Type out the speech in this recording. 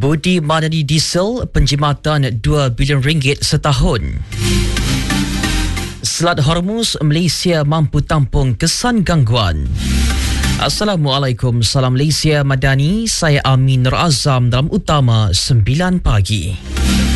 Budi Madani Diesel penjimatan RM2 bilion setahun. Selat Hormuz, Malaysia mampu tampung kesan gangguan. Assalamualaikum, salam Malaysia Madani. Saya Amin Nur Azam dalam Utama 9 pagi.